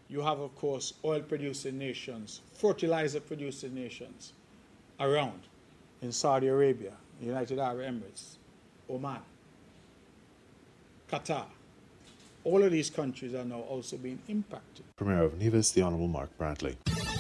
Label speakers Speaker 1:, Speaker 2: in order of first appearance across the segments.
Speaker 1: You have, of course, oil-producing nations, fertilizer-producing nations around in Saudi Arabia, United Arab Emirates, Oman, Qatar. All of these countries are now also being impacted.
Speaker 2: Premier of Nevis, the Honourable Mark Brantley.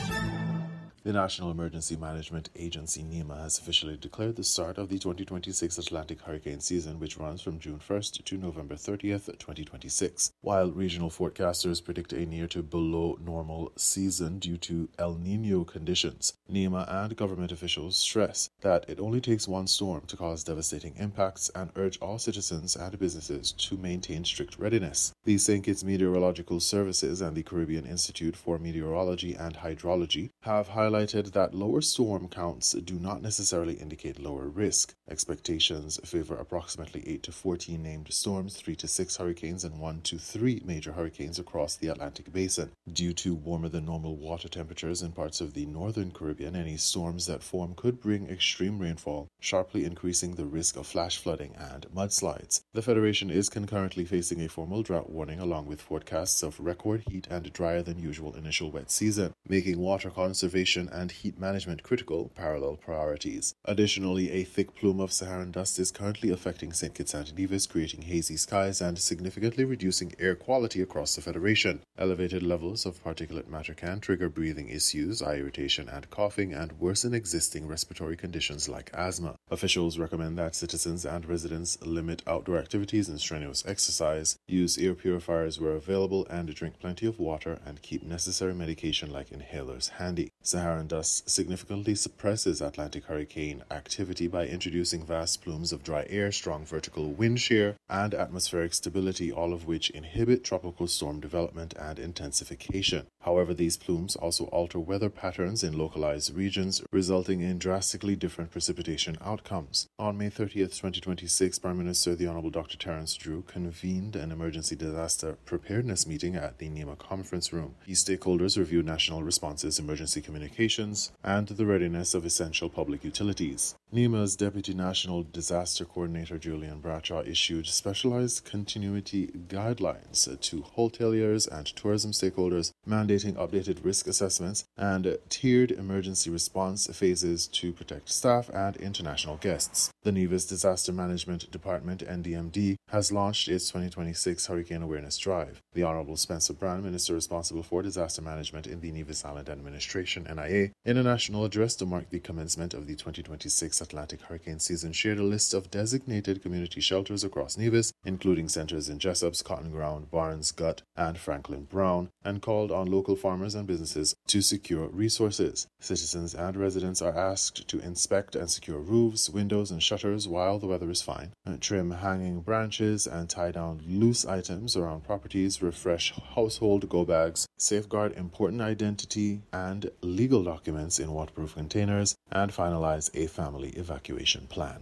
Speaker 2: The National Emergency Management Agency, NEMA, has officially declared the start of the 2026 Atlantic hurricane season, which runs from June 1st to November 30th, 2026. While regional forecasters predict a near to below normal season due to El Nino conditions, NEMA and government officials stress that it only takes one storm to cause devastating impacts and urge all citizens and businesses to maintain strict readiness. The St. Kitts Meteorological Services and the Caribbean Institute for Meteorology and Hydrology have highlighted that lower storm counts do not necessarily indicate lower risk. Expectations favor approximately 8 to 14 named storms, 3 to 6 hurricanes, and 1 to 3 major hurricanes across the Atlantic basin. Due to warmer than normal water temperatures in parts of the northern Caribbean, any storms that form could bring extreme rainfall, sharply increasing the risk of flash flooding and mudslides. The Federation is concurrently facing a formal drought warning along with forecasts of record heat and drier than usual initial wet season, making water conservation and heat management critical parallel priorities. Additionally, a thick plume of Saharan dust is currently affecting St. Kitts and Nevis, creating hazy skies and significantly reducing air quality across the Federation. Elevated levels of particulate matter can trigger breathing issues, eye irritation and coughing, and worsen existing respiratory conditions like asthma. Officials recommend that citizens and residents limit outdoor activities and strenuous exercise, use air purifiers where available, and drink plenty of water and keep necessary medication like inhalers handy. Saharan dust significantly suppresses Atlantic hurricane activity by introducing vast plumes of dry air, strong vertical wind shear, and atmospheric stability, all of which inhibit tropical storm development and intensification. However, these plumes also alter weather patterns in localized regions, resulting in drastically different precipitation outcomes. On May 30th, 2026, Prime Minister the Honourable Dr. Terence Drew convened an emergency disaster preparedness meeting at the NEMA conference room. These stakeholders reviewed national responses, emergency communications, and the readiness of essential public utilities. NEMA's Deputy National Disaster Coordinator Julian Bradshaw issued specialized continuity guidelines to hoteliers and tourism stakeholders, mandating updated risk assessments and tiered emergency response phases to protect staff and international guests. The Nevis Disaster Management Department, NDMD, has launched its 2026 Hurricane Awareness Drive. The Honourable Spencer Brand, Minister responsible for disaster management in the Nevis Island Administration, NIA, in a national address to mark the commencement of the 2026 Atlantic hurricane season, shared a list of designated community shelters across Nevis, including centers in Jessop's, Cotton Ground, Barnes, Gut, and Franklin Brown, and called on local farmers and businesses to secure resources. Citizens and residents are asked to inspect and secure roofs, windows, and shutters while the weather is fine, trim hanging branches and tie down loose items around properties, refresh household go bags, safeguard important identity and legal documents in waterproof containers, and finalize a family evacuation plan.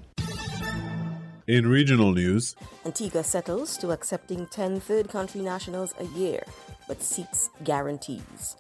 Speaker 2: In regional news,
Speaker 3: Antigua settles to accepting 10 third country nationals a year, but seeks guarantees.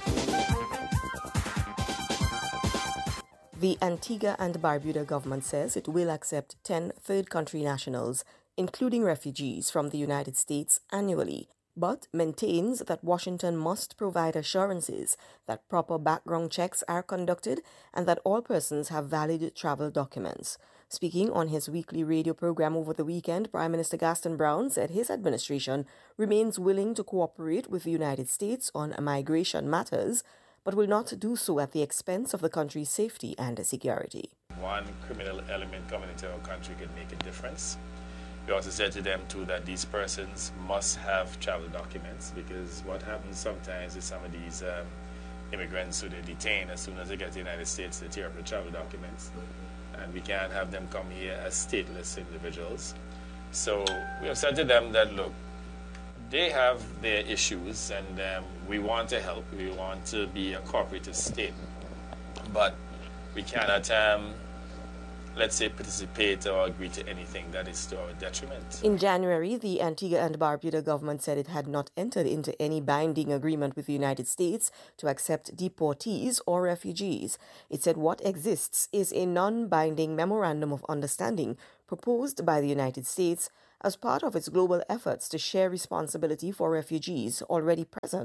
Speaker 3: The Antigua and Barbuda government says it will accept 10 third country nationals, including refugees from the United States, annually, but maintains that Washington must provide assurances that proper background checks are conducted and that all persons have valid travel documents. Speaking on his weekly radio program over the weekend, Prime Minister Gaston Brown said his administration remains willing to cooperate with the United States on migration matters, but will not do so at the expense of the country's safety and security.
Speaker 4: One criminal element coming into our country can make a difference. We also said to them too that these persons must have travel documents, because what happens sometimes is some of these immigrants who they detain, as soon as they get to the United States, they tear up the travel documents. And we can't have them come here as stateless individuals. So we have said to them that, look, they have their issues, and we want to help. We want to be a cooperative state. But we cannot, let's say, participate or agree to anything that is to our detriment.
Speaker 3: In January, the Antigua and Barbuda government said it had not entered into any binding agreement with the United States to accept deportees or refugees. It said what exists is a non-binding memorandum of understanding proposed by the United States as part of its global efforts to share responsibility for refugees already present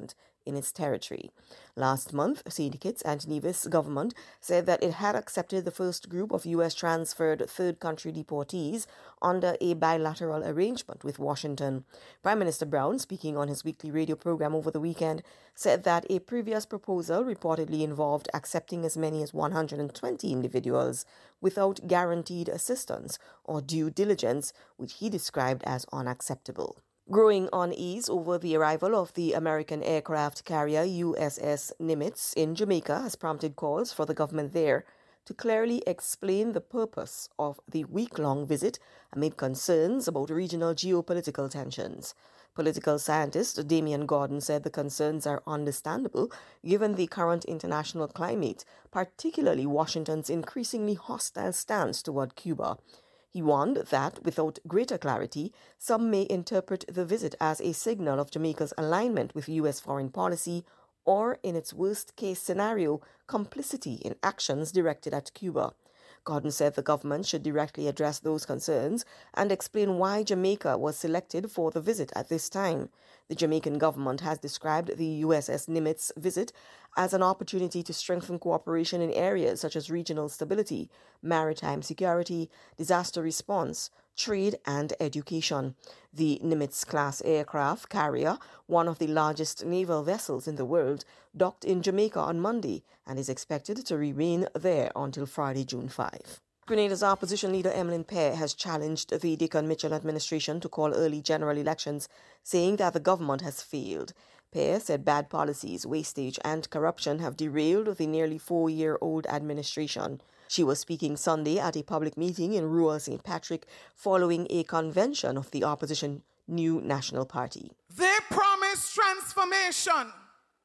Speaker 3: in its territory. Last month, St. Kitts and Nevis government said that it had accepted the first group of U.S. transferred third country deportees under a bilateral arrangement with Washington. Prime Minister Brown, speaking on his weekly radio program over the weekend, said that a previous proposal reportedly involved accepting as many as 120 individuals without guaranteed assistance or due diligence, which he described as unacceptable. Growing unease over the arrival of the American aircraft carrier USS Nimitz in Jamaica has prompted calls for the government there to clearly explain the purpose of the week-long visit amid concerns about regional geopolitical tensions. Political scientist Damian Gordon said the concerns are understandable given the current international climate, particularly Washington's increasingly hostile stance toward Cuba. He warned that, without greater clarity, some may interpret the visit as a signal of Jamaica's alignment with U.S. foreign policy or, in its worst-case scenario, complicity in actions directed at Cuba. Gordon said the government should directly address those concerns and explain why Jamaica was selected for the visit at this time. The Jamaican government has described the USS Nimitz visit as an opportunity to strengthen cooperation in areas such as regional stability, maritime security, disaster response, trade, and education. The Nimitz-class aircraft carrier, one of the largest naval vessels in the world, docked in Jamaica on Monday and is expected to remain there until Friday, June 5. Grenada's opposition leader Emmeline Pear has challenged the Dickon Mitchell administration to call early general elections, saying that the government has failed. Pear said bad policies, wastage, and corruption have derailed the nearly 4-year-old administration. She was speaking Sunday at a public meeting in rural St. Patrick following a convention of the opposition New National Party.
Speaker 5: They promise transformation,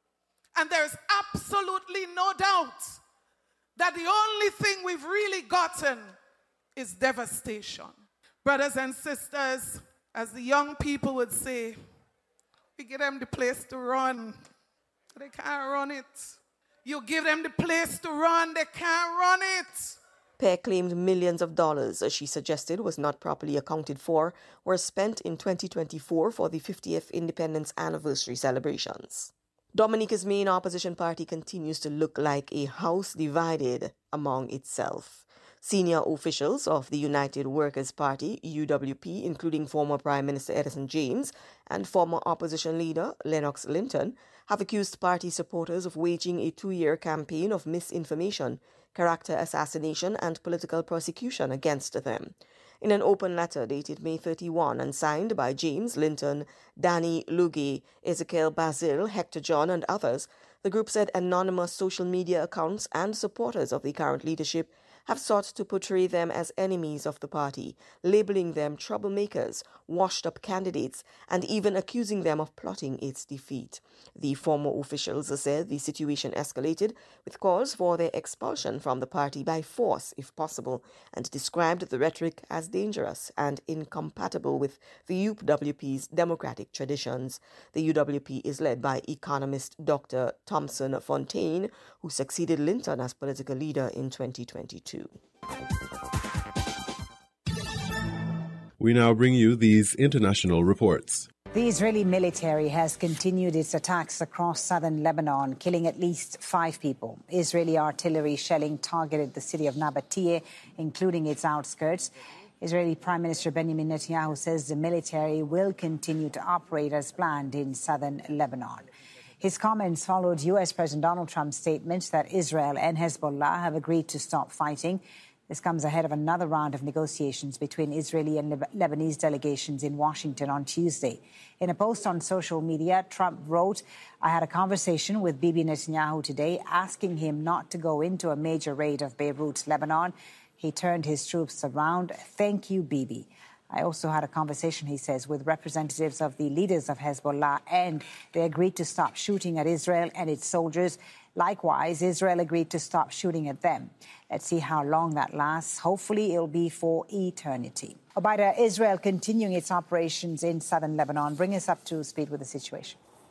Speaker 5: and there's absolutely no doubt that the only thing we've really gotten is devastation. Brothers and sisters, as the young people would say, we give them the place to run. They can't run it. You give them the place to run, they can't run it.
Speaker 3: Pear claimed millions of dollars, as she suggested was not properly accounted for, were spent in 2024 for the 50th independence anniversary celebrations. Dominica's main opposition party continues to look like a house divided among itself. Senior officials of the United Workers' Party, UWP, including former Prime Minister Edison James and former opposition leader Lennox Linton, have accused party supporters of waging a 2-year campaign of misinformation, character assassination, and political prosecution against them. In an open letter dated May 31 and signed by James, Linton, Danny Lugie, Ezekiel Basil, Hector John, and others, the group said anonymous social media accounts and supporters of the current leadership have sought to portray them as enemies of the party, labeling them troublemakers, washed-up candidates, and even accusing them of plotting its defeat. The former officials said the situation escalated with calls for their expulsion from the party by force, if possible, and described the rhetoric as dangerous and incompatible with the UWP's democratic traditions. The UWP is led by economist Dr. Thompson Fontaine, who succeeded Linton as political leader in 2022.
Speaker 6: We now bring you these international reports.
Speaker 7: The Israeli military has continued its attacks across southern Lebanon, killing at least 5 people. Israeli artillery shelling targeted the city of Nabatea, including its outskirts. Israeli Prime Minister Benjamin Netanyahu says the military will continue to operate as planned in southern Lebanon. His comments followed U.S. President Donald Trump's statement that Israel and Hezbollah have agreed to stop fighting. This comes ahead of another round of negotiations between Israeli and Lebanese delegations in Washington on Tuesday. In a post on social media, Trump wrote, "I had a conversation with Bibi Netanyahu today, asking him not to go into a major raid of Beirut, Lebanon. He turned his troops around. Thank you, Bibi. I also had a conversation," he says, with representatives of the leaders of Hezbollah, and they agreed to stop shooting at Israel and its soldiers. Likewise, Israel agreed to stop shooting at them. Let's see how long that lasts. Hopefully, it'll be for eternity. Obaida, Israel continuing its operations in southern Lebanon. Bring us up to speed with the situation.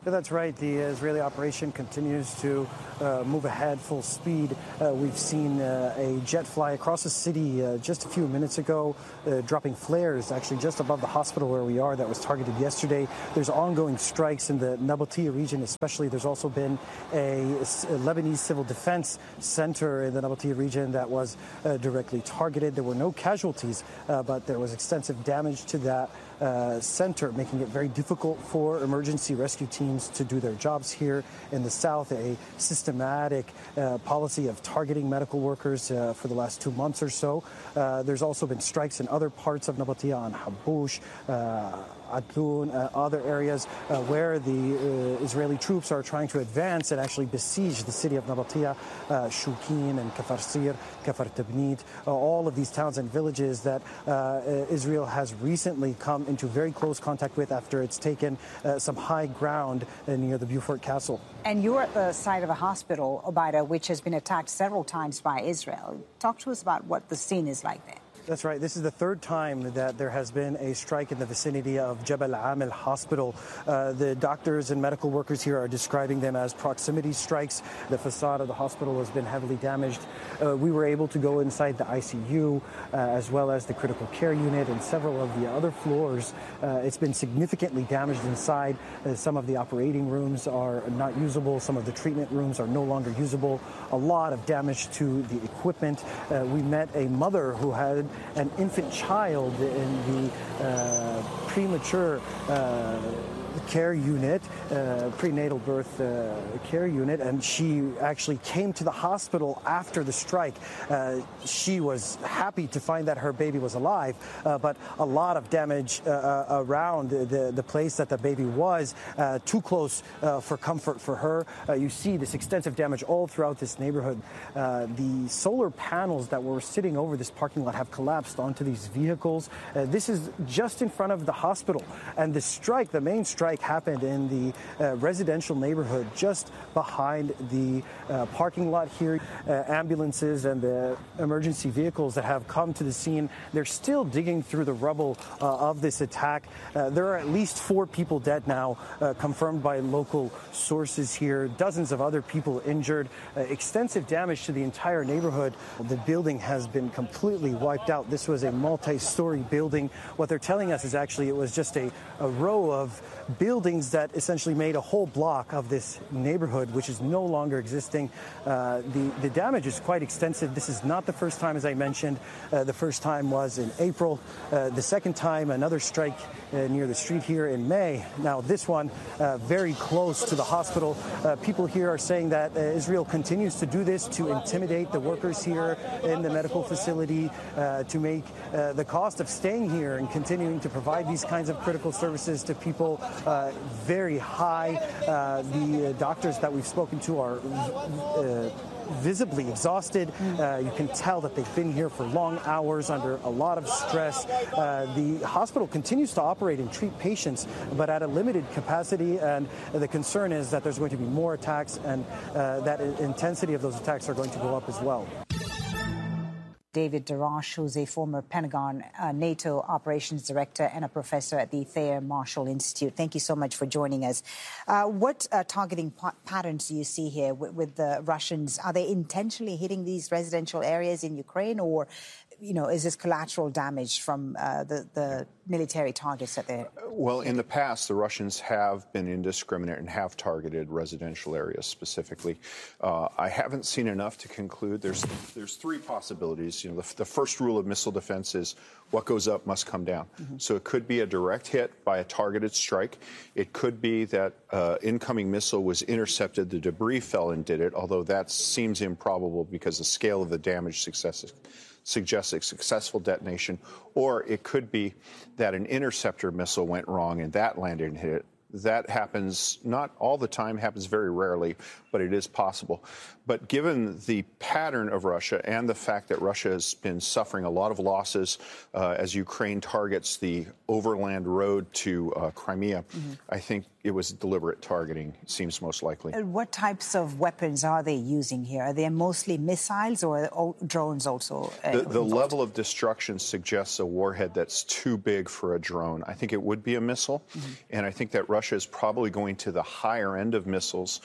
Speaker 8: Yeah, that's right. The Israeli operation continues to move ahead full speed. We've seen a jet fly across the city just a few minutes ago, dropping flares actually just above the hospital where we are that was targeted yesterday. There's ongoing strikes in the Nabatea region especially. There's also been a Lebanese civil defense center in the Nabatea region that was directly targeted. There were no casualties, but there was extensive damage to that center, making it very difficult for emergency rescue teams to do their jobs here in the south. A systematic policy of targeting medical workers for the last 2 months or so. There's also been strikes in other parts of Nabatea on Habush, Adlun, other areas where the Israeli troops are trying to advance and actually besiege the city of Nabatea, Shukin and Kafar Sir, Kafar Tabnit, all of these towns and villages that Israel has recently come into very close contact with after it's taken some high ground near the Beaufort Castle.
Speaker 7: And you're at the site of a hospital, Obaida, which has been attacked several times by Israel. Talk to us about what the scene is like there.
Speaker 8: That's right. This is the third time that there has been a strike in the vicinity of Jebel Amel Hospital. The doctors and medical workers here are describing them as proximity strikes. The facade of the hospital has been heavily damaged. We were able to go inside the ICU as well as the critical care unit and several of the other floors. It's been significantly damaged inside. Some of the operating rooms are not usable. Some of the treatment rooms are no longer usable. A lot of damage to the equipment. We met a mother who had an infant child in the premature care unit, prenatal birth care unit, and she actually came to the hospital after the strike. She was happy to find that her baby was alive, but a lot of damage around the place that the baby was, too close for comfort for her. You see this extensive damage all throughout this neighborhood. The solar panels that were sitting over this parking lot have collapsed onto these vehicles. This is just in front of the hospital, and the strike, the main strike, happened in the residential neighborhood just behind the parking lot here. Ambulances and the emergency vehicles that have come to the scene, they're still digging through the rubble of this attack. There are at least 4 people dead now, confirmed by local sources here. Dozens of other people injured. Extensive damage to the entire neighborhood. The building has been completely wiped out. This was a multi-story building. What they're telling us is actually it was just a row of buildings that essentially made a whole block of this neighborhood, which is no longer existing. The damage is quite extensive. This is not the first time, as I mentioned. The first time was in April. The second time, another strike near the street here in May. Now this one very close to the hospital. People here are saying that Israel continues to do this to intimidate the workers here in the medical facility, to make the cost of staying here and continuing to provide these kinds of critical services to people very high. The doctors that we've spoken to are visibly exhausted. You can tell that they've been here for long hours under a lot of stress. The hospital continues to operate and treat patients, but at a limited capacity, and the concern is that there's going to be more attacks, and that intensity of those attacks are going to go up as well.
Speaker 7: David Darash, who's a former Pentagon NATO operations director and a professor at the Thayer Marshall Institute. Thank you so much for joining us. What targeting patterns do you see here with the Russians? Are they intentionally hitting these residential areas in Ukraine, or, is this collateral damage from the military targets that they're...
Speaker 9: Well, in the past, the Russians have been indiscriminate and have targeted residential areas specifically. I haven't seen enough to conclude. There's 3 possibilities. The first rule of missile defense is what goes up must come down. Mm-hmm. So it could be a direct hit by a targeted strike. It could be that incoming missile was intercepted, the debris fell and did it, although that seems improbable because the scale of the damage suggests a successful detonation. Or it could be that an interceptor missile went wrong and that landed and hit it. That happens not all the time, happens very rarely, but it is possible. But given the pattern of Russia and the fact that Russia has been suffering a lot of losses as Ukraine targets the overland road to Crimea, I think it was deliberate targeting. Seems most likely.
Speaker 7: What types of weapons are they using here? Are they mostly missiles or drones also?
Speaker 9: The level of destruction suggests a warhead that's too big for a drone. I think it would be a missile, and I think that Russia is probably going to the higher end of missiles.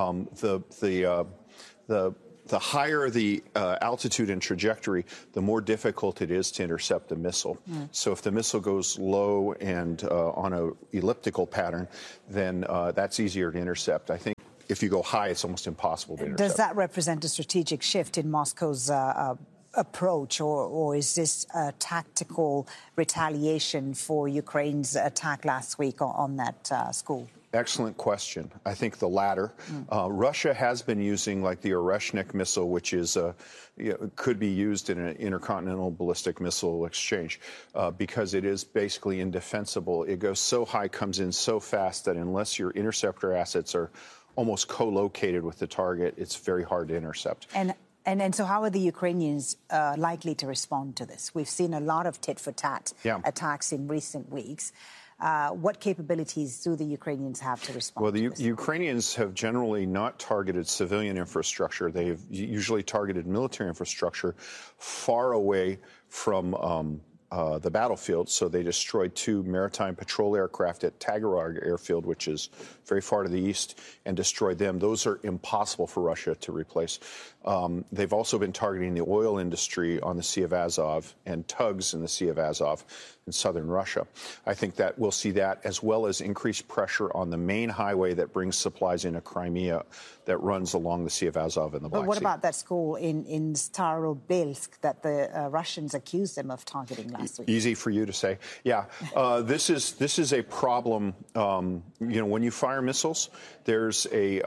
Speaker 9: The higher the altitude and trajectory, the more difficult it is to intercept the missile. So if the missile goes low and on an elliptical pattern, then that's easier to intercept. I think if you go high, it's almost impossible to intercept.
Speaker 7: Does that represent a strategic shift in Moscow's approach, or is this a tactical retaliation for Ukraine's attack last week on that school?
Speaker 9: Excellent question. I think the latter. Russia has been using like the Oreshnik missile, which is could be used in an intercontinental ballistic missile exchange because it is basically indefensible. It goes so high, comes in so fast that unless your interceptor assets are almost co-located with the target, it's very hard to intercept.
Speaker 7: And so how are the Ukrainians likely to respond to this? We've seen a lot of tit-for-tat attacks in recent weeks. What capabilities do the Ukrainians have to respond to this?
Speaker 9: The Ukrainians have generally not targeted civilian infrastructure. They've usually targeted military infrastructure far away from the battlefield. So they destroyed 2 maritime patrol aircraft at Tagarog airfield, which is very far to the east, and destroyed them. Those are impossible for Russia to replace. They've also been targeting the oil industry on the Sea of Azov and tugs in the Sea of Azov in southern Russia. I think that we'll see that, as well as increased pressure on the main highway that brings supplies into Crimea that runs along the Sea of Azov and the Black Sea.
Speaker 7: But what about that school in Starobilsk that the Russians accused them of targeting last week?
Speaker 9: Easy for you to say. Yeah, this is a problem. When you fire missiles, there's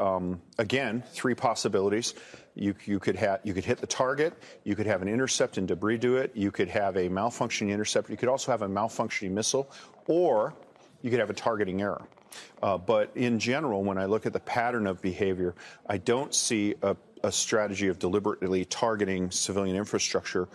Speaker 9: again 3 possibilities. You could hit the target. You could have an intercept and debris do it. You could have a malfunctioning intercept. You could also have a malfunctioning missile, or you could have a targeting error. But in general, when I look at the pattern of behavior, I don't see a strategy of deliberately targeting civilian infrastructure.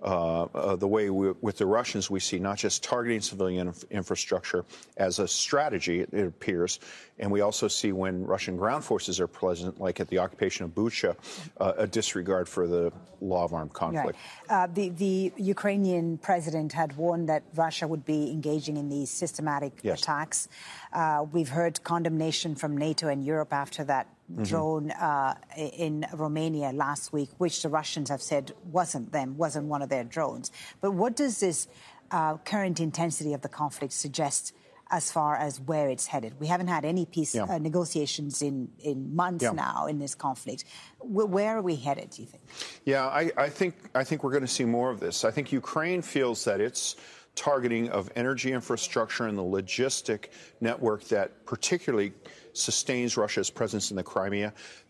Speaker 9: The way with the Russians, we see not just targeting civilian infrastructure as a strategy, it appears, and we also see when Russian ground forces are present, like at the occupation of Bucha, a disregard for the law of armed conflict.
Speaker 7: Right. The Ukrainian president had warned that Russia would be engaging in these systematic attacks. We've heard condemnation from NATO and Europe after that drone in Romania last week, which the Russians have said wasn't one of their drones. But what does this current intensity of the conflict suggest as far as where it's headed? We haven't had any peace negotiations in months now in this conflict. Where are we headed, do you think?
Speaker 9: Yeah, I think we're going to see more of this. I think Ukraine feels that its targeting of energy infrastructure and the logistic network that particularly sustains Russia's presence in the Crimea,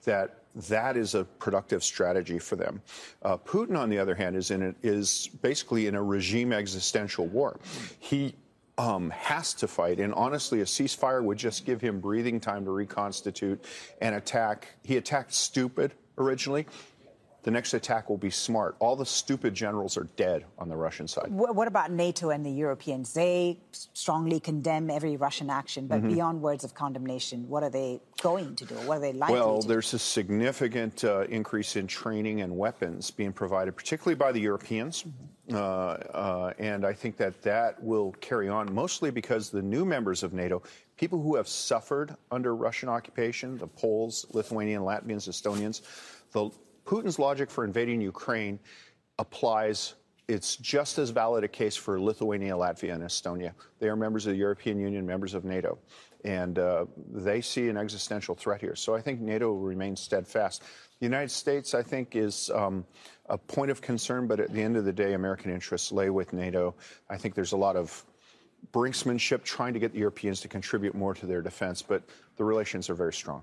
Speaker 9: that is a productive strategy for them. Putin, on the other hand, is basically in a regime existential war. He has to fight, and honestly, a ceasefire would just give him breathing time to reconstitute and attack. He attacked stupid originally. The next attack will be smart. All the stupid generals are dead on the Russian side.
Speaker 7: What about NATO and the Europeans? They strongly condemn every Russian action, but beyond words of condemnation, what are they going to do? What are they likely to do?
Speaker 9: Well, there's a significant increase in training and weapons being provided, particularly by the Europeans. And I think that will carry on, mostly because the new members of NATO, people who have suffered under Russian occupation, the Poles, Lithuanians, Latvians, Estonians, Putin's logic for invading Ukraine applies. It's just as valid a case for Lithuania, Latvia, and Estonia. They are members of the European Union, members of NATO, and they see an existential threat here. So I think NATO will remain steadfast. The United States, I think, is a point of concern, but at the end of the day, American interests lay with NATO. I think there's a lot of brinksmanship trying to get the Europeans to contribute more to their defense, but the relations are very strong.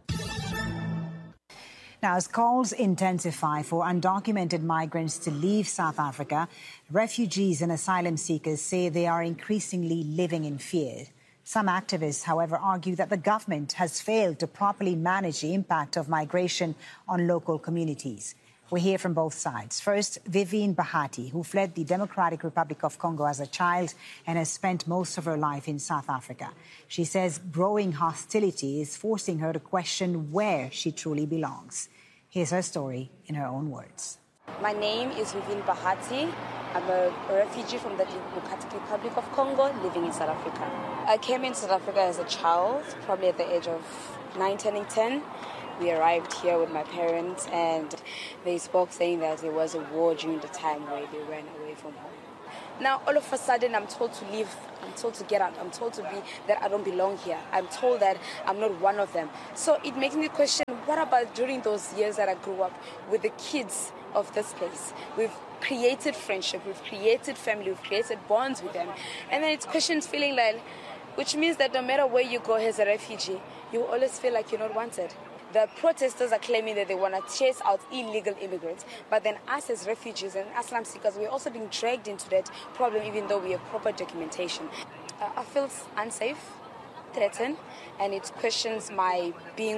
Speaker 7: Now, as calls intensify for undocumented migrants to leave South Africa, refugees and asylum seekers say they are increasingly living in fear. Some activists, however, argue that the government has failed to properly manage the impact of migration on local communities. We hear from both sides. First, Vivienne Bahati, who fled the Democratic Republic of Congo as a child and has spent most of her life in South Africa. She says growing hostility is forcing her to question where she truly belongs. Here's her story in her own words.
Speaker 10: My name is Vivienne Bahati. I'm a refugee from the Democratic Republic of Congo living in South Africa. I came in South Africa as a child, probably at the age of 9, turning 10. We arrived here with my parents and they spoke saying that there was a war during the time where they ran away from home. Now, all of a sudden, I'm told to leave. I'm told to get out. I'm told to be that I don't belong here. I'm told that I'm not one of them. So it makes me question, what about during those years that I grew up with the kids of this place? We've created friendship, we've created family, we've created bonds with them. And then it's questions feeling like, which means that no matter where you go as a refugee, you always feel like you're not wanted. The protesters are claiming that they want to chase out illegal immigrants, but then us as refugees and asylum seekers, we're also being dragged into that problem even though we have proper documentation. I feel unsafe, threatened, and it questions my being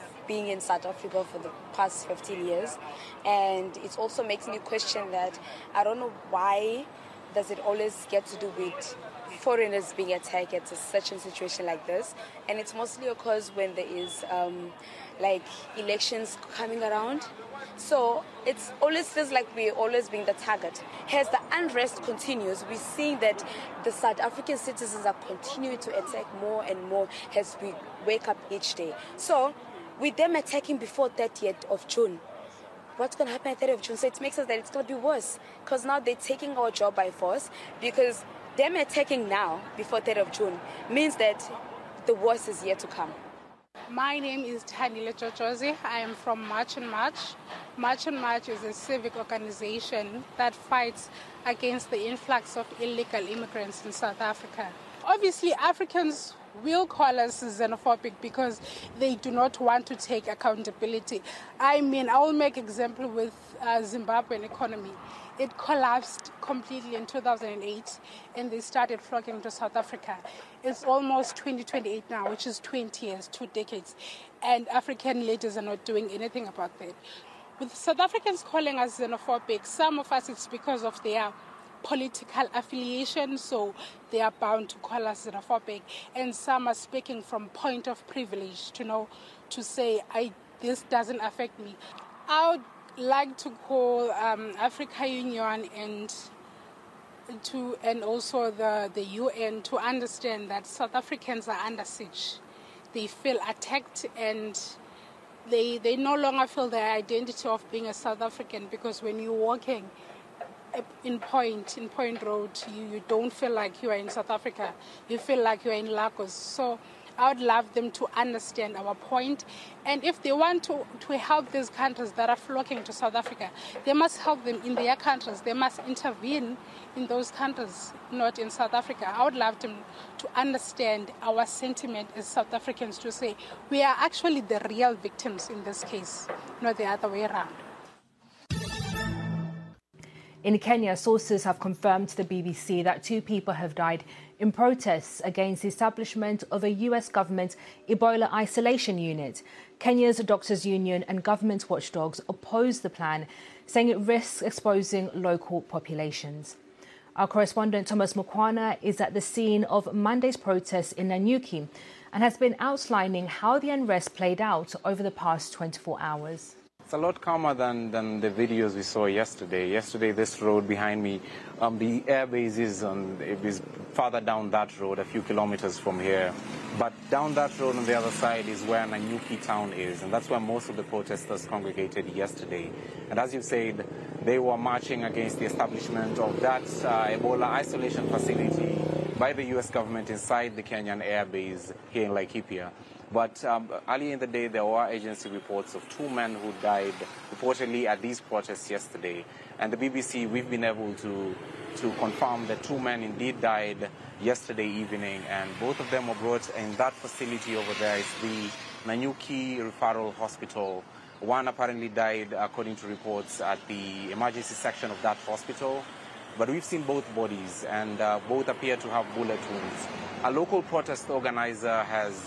Speaker 10: in South Africa for the past 15 years. And it also makes me question that I don't know why does it always get to do with foreigners being attacked at such a situation like this. And it's mostly because when there is like elections coming around. So it always feels like we're always being the target. As the unrest continues, we're seeing that the South African citizens are continuing to attack more and more as we wake up each day. So with them attacking before 30th of June, what's going to happen at 30th of June? So it makes us that it's going to be worse because now they're taking our job by force, because them attacking now before 30th of June means that the worst is yet to come.
Speaker 11: My name is Tanile Chochozi. I am from March on March. March on March is a civic organization that fights against the influx of illegal immigrants in South Africa. Obviously, Africans will call us xenophobic because they do not want to take accountability. I mean, I will make example with Zimbabwean economy. It collapsed completely in 2008 and they started flocking to South Africa. It's almost 2028 now, which is 20 years, 2 decades, and African leaders are not doing anything about that. With South Africans calling us xenophobic, some of us it's because of their political affiliation, so they are bound to call us xenophobic, and some are speaking from point of privilege to say this doesn't affect me. I would like to call Africa Union and also the UN to understand that South Africans are under siege. They feel attacked and they no longer feel their identity of being a South African, because when you're walking in Point Road, you don't feel like you are in South Africa. You feel like you're in Lagos. So I would love them to understand our point. And if they want to help these countries that are flocking to South Africa, they must help them in their countries. They must intervene in those countries, not in South Africa. I would love them to understand our sentiment as South Africans, to say we are actually the real victims in this case, not the other way around.
Speaker 12: In Kenya, sources have confirmed to the BBC that 2 people have died in protests against the establishment of a US government Ebola isolation unit. Kenya's Doctors Union and government watchdogs oppose the plan, saying it risks exposing local populations. Our correspondent Thomas Mukwana is at the scene of Monday's protests in Nanyuki and has been outlining how the unrest played out over the past 24 hours.
Speaker 13: It's a lot calmer than the videos we saw yesterday. Yesterday, this road behind me, the airbase is farther down that road, a few kilometers from here. But down that road on the other side is where Nanyuki town is, and that's where most of the protesters congregated yesterday. And as you said, they were marching against the establishment of that Ebola isolation facility by the U.S. government inside the Kenyan airbase here in Laikipia. But early in the day, there were agency reports of 2 men who died reportedly at these protests yesterday. And the BBC, we've been able to confirm that 2 men indeed died yesterday evening, and both of them were brought in that facility over there. It's the Nanyuki Referral Hospital. One apparently died, according to reports, at the emergency section of that hospital. But we've seen both bodies, and both appear to have bullet wounds. A local protest organizer has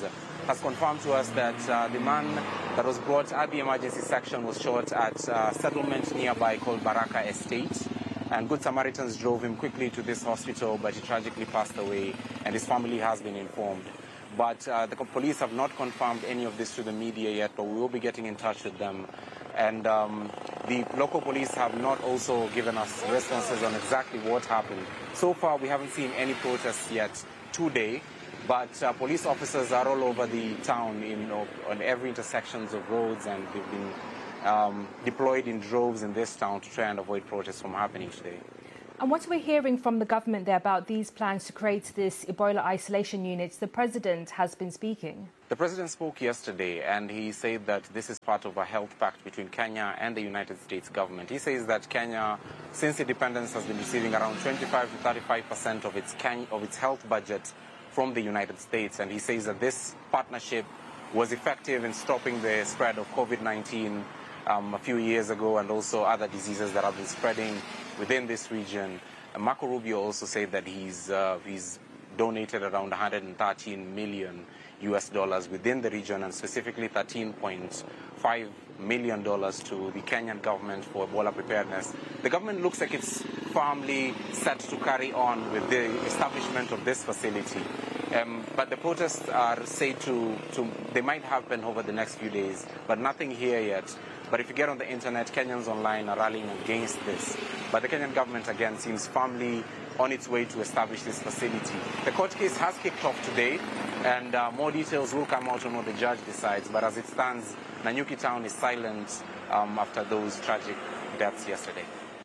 Speaker 13: has confirmed to us that the man that was brought at the emergency section was shot at a settlement nearby called Baraka Estate. And Good Samaritans drove him quickly to this hospital, but he tragically passed away, and his family has been informed. But the police have not confirmed any of this to the media yet, but we will be getting in touch with them. And the local police have not also given us responses on exactly what happened. So far, we haven't seen any protests yet today, but police officers are all over the town on every intersections of roads, and they've been deployed in droves in this town to try and avoid protests from happening today.
Speaker 12: And what we're hearing from the government there about these plans to create this Ebola isolation units, the president has been speaking.
Speaker 13: The president spoke yesterday, and he said that this is part of a health pact between Kenya and the United States government. He says that Kenya, since independence, has been receiving around 25 to 35% of its health budget from the United States. And he says that this partnership was effective in stopping the spread of COVID-19 a few years ago, and also other diseases that have been spreading within this region. Marco Rubio also said that he's donated around $113 million within the region, and specifically $13.5 million to the Kenyan government for Ebola preparedness. The government looks like it's firmly set to carry on with the establishment of this facility. But the protests are said they might happen over the next few days, but nothing here yet. But if you get on the internet, Kenyans online are rallying against this. But the Kenyan government, again, seems firmly on its way to establish this facility. The court case has kicked off today, and more details will come out on what the judge decides. But as it stands, Nanyuki town is silent after those tragic deaths yesterday.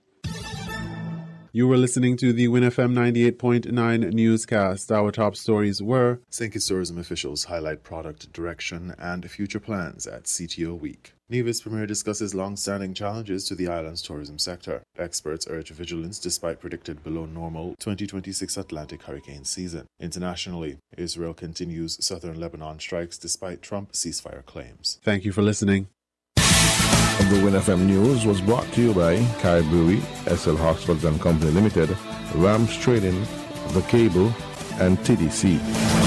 Speaker 6: You were listening to the WinFM 98.9 newscast. Our top stories were:
Speaker 2: St. Kitts tourism officials highlight product direction and future plans at CTO Week. Nevis Premier discusses long-standing challenges to the island's tourism sector. Experts urge vigilance despite predicted below-normal 2026 Atlantic hurricane season. Internationally, Israel continues southern Lebanon strikes despite Trump ceasefire claims.
Speaker 6: Thank you for listening.
Speaker 14: The WinFM News was brought to you by Kai Brewery, SL Hoxford and Company Limited, Rams Trading, The Cable, and TDC.